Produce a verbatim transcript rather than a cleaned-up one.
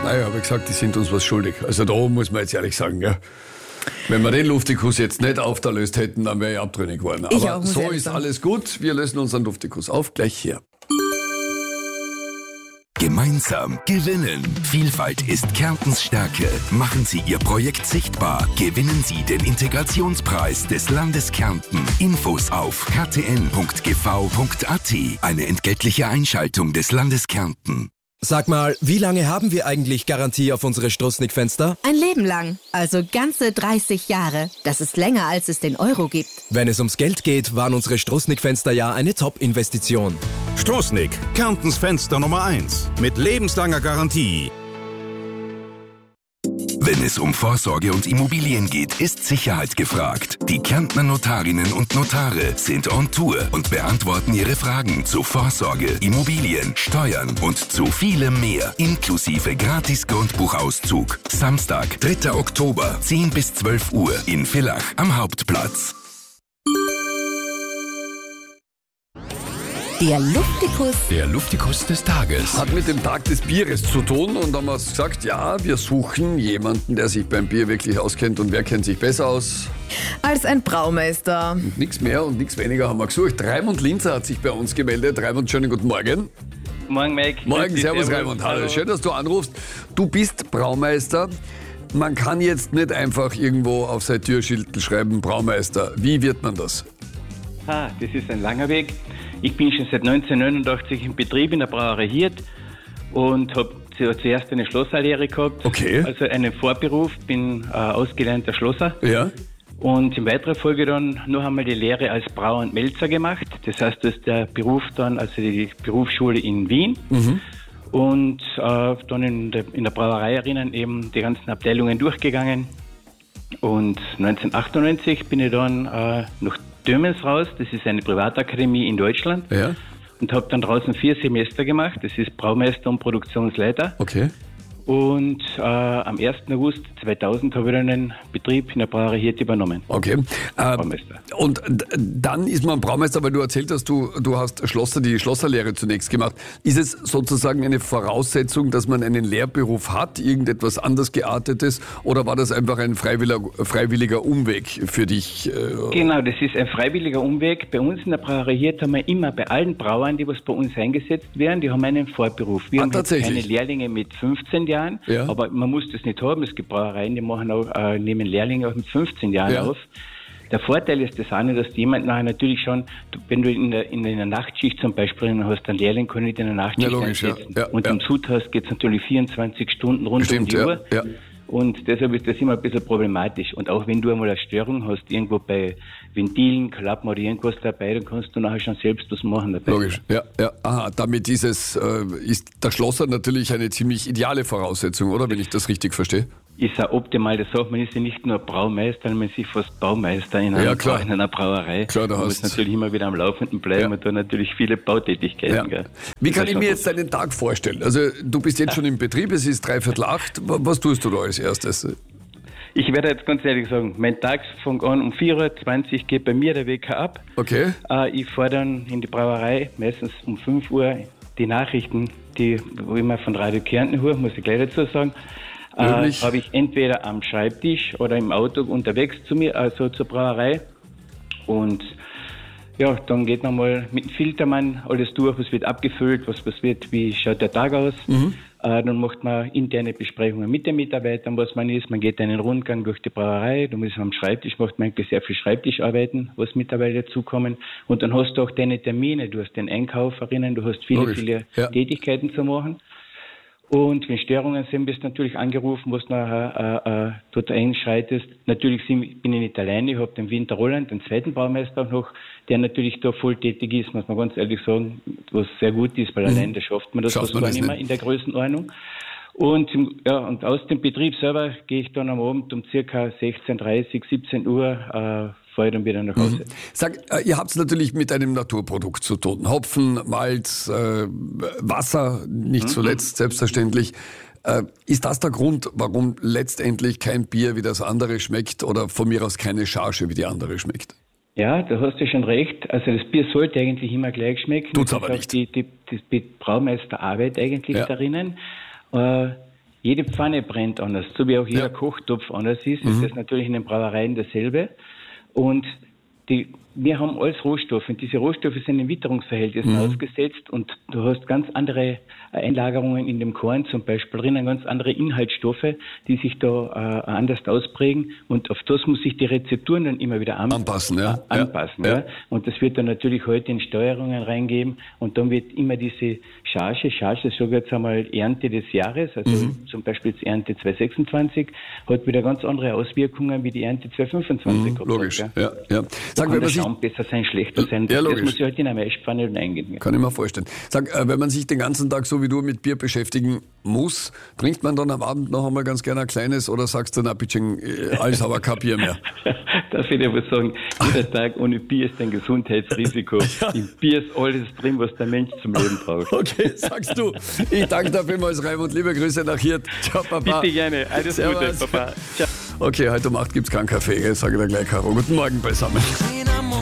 Naja, wie gesagt, die sind uns was schuldig. Also da muss man jetzt ehrlich sagen, gell? Wenn wir den Luftikus jetzt nicht aufgelöst hätten, dann wäre ich abtrünnig geworden. Ich Aber auch, muss so ehrlich ist sagen. alles gut. Wir lösen unseren Luftikus auf. Gleich hier. Gemeinsam gewinnen. Vielfalt ist Kärntens Stärke. Machen Sie Ihr Projekt sichtbar. Gewinnen Sie den Integrationspreis des Landes Kärnten. Infos auf k t n punkt g v punkt a t. Eine entgeltliche Einschaltung des Landes Kärnten. Sag mal, wie lange haben wir eigentlich Garantie auf unsere Strussnick-Fenster? Ein Leben lang, also ganze dreißig Jahre. Das ist länger, als es den Euro gibt. Wenn es ums Geld geht, waren unsere Strussnick-Fenster ja eine Top-Investition. Strussnick, Kärntens Fenster Nummer eins. Mit lebenslanger Garantie. Wenn es um Vorsorge und Immobilien geht, ist Sicherheit gefragt. Die Kärntner Notarinnen und Notare sind on Tour und beantworten Ihre Fragen zu Vorsorge, Immobilien, Steuern und zu vielem mehr, inklusive Gratis-Grundbuchauszug. Samstag, dritter Oktober, zehn bis zwölf Uhr in Villach am Hauptplatz. Der Luftikus. Der Luftikus des Tages hat mit dem Tag des Bieres zu tun und haben wir gesagt, ja, wir suchen jemanden, der sich beim Bier wirklich auskennt. Und wer kennt sich besser aus? Als ein Braumeister. Und nichts mehr und nichts weniger haben wir gesucht. Raimund Linzer hat sich bei uns gemeldet. Raimund, schönen guten Morgen. Morgen, Mike. Morgen, servus Raimund. Hallo, schön, dass du anrufst. Du bist Braumeister. Man kann jetzt nicht einfach irgendwo auf sein Türschild schreiben, Braumeister. Wie wird man das? Ah, das ist ein langer Weg. Ich bin schon seit neunzehnhundertneunundachtzig im Betrieb in der Brauerei Hirt und habe zuerst eine Schlosserlehre gehabt. Okay. Also einen Vorberuf, bin äh, ausgelernter Schlosser. Ja. Und in weiterer Folge dann noch einmal die Lehre als Brauer und Melzer gemacht. Das heißt, das ist der Beruf dann, also die Berufsschule in Wien. Mhm. Und äh, dann in der, in der Brauerei erinnern eben die ganzen Abteilungen durchgegangen. Und neunzehnhundertachtundneunzig bin ich dann äh, nach Dömens raus, das ist eine Privatakademie in Deutschland. Ja. Und habe dann draußen vier Semester gemacht. Das ist Braumeister und Produktionsleiter. Okay. Und äh, am ersten August zweitausend habe ich dann einen Betrieb in der Brauerei Hirt übernommen. Okay. Äh, und d- dann ist man Braumeister, weil du erzählt hast, du, du hast Schlosser, die Schlosserlehre zunächst gemacht. Ist es sozusagen eine Voraussetzung, dass man einen Lehrberuf hat, irgendetwas anders geartetes, oder war das einfach ein freiwilliger, freiwilliger Umweg für dich? Äh? Genau, das ist ein freiwilliger Umweg. Bei uns in der Brauerei Hirt haben wir immer bei allen Brauern, die was bei uns eingesetzt werden, die haben einen Vorberuf. Wir ah, haben jetzt keine tatsächlich? Lehrlinge mit fünfzehn Jahren. Ja. Aber man muss das nicht haben. Es gibt Brauereien, die machen auch, äh, nehmen Lehrlinge auch mit fünfzehn Jahren ja. auf. Der Vorteil ist das auch nicht, dass jemand nachher natürlich schon, du, wenn du in der, in einer Nachtschicht zum Beispiel hast, einen Lehrling kann nicht in der Nachtschicht ja, logisch, einsetzen. Ja. Ja. Und ja. im Sudhaus geht es natürlich vierundzwanzig Stunden rund Stimmt, um die ja. Uhr. Ja. Und deshalb ist das immer ein bisschen problematisch. Und auch wenn du einmal eine Störung hast, irgendwo bei Ventilen, Klappen oder irgendwas dabei, dann kannst du nachher schon selbst was machen dabei. Logisch, ja, ja. Aha, damit ist es, äh, ist der Schlosser natürlich eine ziemlich ideale Voraussetzung, oder? Wenn ich das richtig verstehe. Ist ja optimal, das sagt man, ist ja nicht nur Braumeister, man ist fast Baumeister in einer, ja, klar. in einer Brauerei. Klar, da man hast muss natürlich immer wieder am Laufenden bleiben ja. und da natürlich viele Bautätigkeiten. Ja. Gell. Wie kann ich mir jetzt deinen Tag vorstellen? Also du bist jetzt schon im Betrieb, es ist dreiviertel acht. Was tust du da als erstes? Ich werde jetzt ganz ehrlich sagen, mein Tag fängt an um vier Uhr zwanzig, geht bei mir der Wecker ab. Okay. Äh, ich fahre dann in die Brauerei, meistens um fünf Uhr, die Nachrichten, die wo ich immer von Radio Kärnten höre, muss ich gleich dazu sagen, äh, habe ich entweder am Schreibtisch oder im Auto unterwegs zu mir, also zur Brauerei. Und ja, dann geht nochmal mit dem Filtermann alles durch, was wird abgefüllt, was, was wird, wie schaut der Tag aus. Mhm. Äh, dann macht man interne Besprechungen mit den Mitarbeitern, was man ist. Man geht einen Rundgang durch die Brauerei, dann ist man am Schreibtisch, macht man eigentlich sehr viel Schreibtischarbeiten, was Mitarbeiter dazukommen. Und dann hast du auch deine Termine, du hast den Einkauferinnen, du hast viele, Logisch. viele ja. Tätigkeiten zu machen. Und wenn Störungen sind, bist du natürlich angerufen, wo du nachher äh, äh, dort einschreitest. Natürlich sind, bin ich nicht alleine, ich habe den Winter Roland, den zweiten Baumeister auch noch, der natürlich da voll tätig ist, muss man ganz ehrlich sagen, was sehr gut ist, weil mhm. allein da schafft man das, schafft was man nicht mehr in der Größenordnung. Und, ja, und aus dem Betrieb selber gehe ich dann am Abend um circa sechzehn Uhr dreißig, siebzehn Uhr äh, fahre ich dann wieder nach Hause. Mhm. Sag, ihr habt es natürlich mit einem Naturprodukt zu tun. Hopfen, Malz, äh, Wasser, nicht mhm. zuletzt, selbstverständlich. Äh, ist das der Grund, warum letztendlich kein Bier wie das andere schmeckt oder von mir aus keine Charge wie die andere schmeckt? Ja, da hast du schon recht. Also das Bier sollte eigentlich immer gleich schmecken. Tut's aber nicht. Die, die, die Braumeisterarbeit eigentlich ja. darinnen. Äh, jede Pfanne brennt anders, so wie auch jeder Ja. Kochtopf anders ist, Mhm. ist das natürlich in den Brauereien dasselbe. Und die, wir haben alles Rohstoffe und diese Rohstoffe sind in Witterungsverhältnissen Mhm. ausgesetzt und du hast ganz andere Einlagerungen in dem Korn zum Beispiel drinnen, ganz andere Inhaltsstoffe, die sich da äh, anders ausprägen und auf das muss sich die Rezepturen dann immer wieder an, Anpassen, ja. äh, anpassen. Ja. Ja. Ja. Und das wird dann natürlich heute in Steuerungen reingeben und dann wird immer diese Charge, Charge, das sage ich jetzt einmal Ernte des Jahres, also Mhm. zum Beispiel jetzt Ernte zweitausendsechsundzwanzig, hat wieder ganz andere Auswirkungen wie die Ernte zweitausendfünfundzwanzig. Mhm, gehabt logisch, hat, ja, ja. Da Sag, kann wenn der man sich, Schaum besser sein, schlechter sein. Ja, das logisch. muss ich halt in eine Maispanne dann eingehen. kann ich mir vorstellen. Sag, äh, wenn man sich den ganzen Tag so wie du mit Bier beschäftigen muss, trinkt man dann am Abend noch einmal ganz gerne ein kleines oder sagst du, na bitte, äh, alles aber kein Bier mehr? Darf ich dir was sagen? Jeder Tag ohne Bier ist ein Gesundheitsrisiko. Im Bier ist alles drin, was der Mensch zum Leben braucht. Okay, sagst du. Ich danke dir vielmals, Raimund. Liebe Grüße nach Hirt. Ciao, Papa. Bitte gerne. Alles Servus. Gute, Papa. Ciao. Okay, heute um acht gibt es keinen Kaffee, gell? Sage ich dir gleich, Caro. Guten Morgen beisammen.